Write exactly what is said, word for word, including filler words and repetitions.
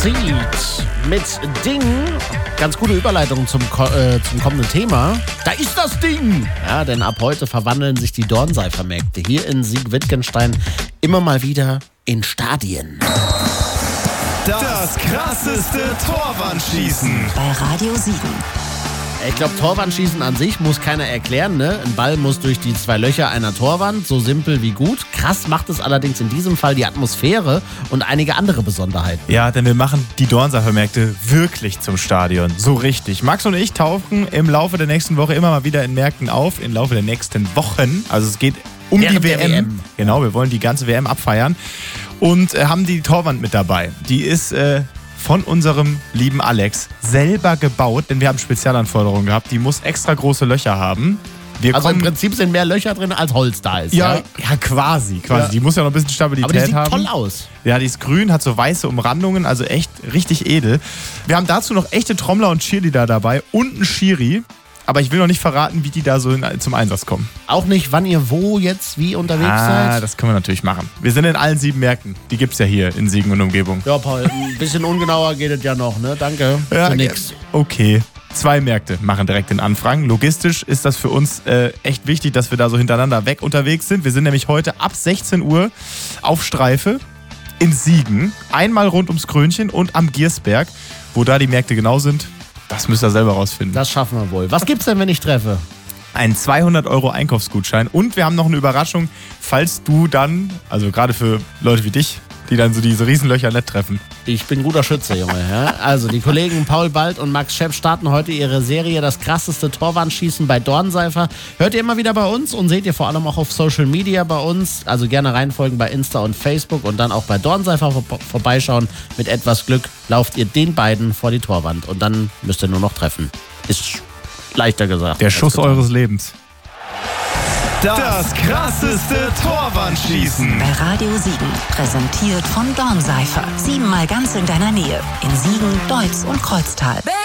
Seed mit Ding. Ganz gute Überleitung zum, äh, zum kommenden Thema. Da ist das Ding! Ja, denn ab heute verwandeln sich die Dornseifernmärkte hier in Sieg-Wittgenstein immer mal wieder in Stadien. Das, das krasseste Torwandschießen bei Radio Siegen. Ich glaube, Torwandschießen an sich muss keiner erklären, ne? Ein Ball muss durch die zwei Löcher einer Torwand, so simpel wie gut. Krass macht es allerdings in diesem Fall die Atmosphäre und einige andere Besonderheiten. Ja, denn wir machen die Dornseifermärkte wirklich zum Stadion. So richtig. Max und ich tauchen im Laufe der nächsten Woche immer mal wieder in Märkten auf, im Laufe der nächsten Wochen. Also es geht um Während die W M. W M. Genau, wir wollen die ganze W M abfeiern und äh, haben die Torwand mit dabei. Die ist äh, von unserem lieben Alex selber gebaut, denn wir haben Spezialanforderungen gehabt. Die muss extra große Löcher haben. Wir also kommen, im Prinzip sind mehr Löcher drin, als Holz da ist. ja, Ja, ja quasi, quasi. Ja. Die muss ja noch ein bisschen Stabilität aber die sieht haben. toll aus. Ja, die ist grün, hat so weiße Umrandungen, also echt richtig edel. Wir haben dazu noch echte Trommler und Cheerleader dabei und ein Schiri. Aber ich will noch nicht verraten, wie die da so in, zum Einsatz kommen. Auch nicht, wann ihr wo jetzt wie unterwegs Ah, seid. das können wir natürlich machen. Wir sind in allen sieben Märkten. Die gibt's ja hier in Siegen und Umgebung. Ja, Paul, ein bisschen ungenauer geht es ja noch, ne? Danke. Ja, Für nix. Okay. Zwei Märkte machen direkt den Anfang. Logistisch ist das für uns äh, echt wichtig, dass wir da so hintereinander weg unterwegs sind. Wir sind nämlich heute ab sechzehn Uhr auf Streife in Siegen. Einmal rund ums Krönchen und am Giersberg. Wo da die Märkte genau sind, das müsst ihr selber rausfinden. Das schaffen wir wohl. Was gibt's denn, wenn ich treffe? Ein zweihundert Euro Einkaufsgutschein. Und wir haben noch eine Überraschung, falls du dann, also gerade für Leute wie dich, die dann so diese Riesenlöcher nicht treffen. Ich bin guter Schütze, Junge. Ja? Also, die Kollegen Paul Bald und Max Schepp starten heute ihre Serie Das krasseste Torwandschießen bei Dornseifer. Hört ihr immer wieder bei uns und seht ihr vor allem auch auf Social Media bei uns. Also gerne reinfolgen bei Insta und Facebook und dann auch bei Dornseifer vor- vorbeischauen. Mit etwas Glück lauft ihr den beiden vor die Torwand und dann müsst ihr nur noch treffen. Ist leichter gesagt. Der Schuss getan. eures Lebens. Das krasseste Torwandschießen. Bei Radio Siegen. Präsentiert von Dornseifer. Siebenmal ganz in deiner Nähe. In Siegen, Deutz und Kreuztal.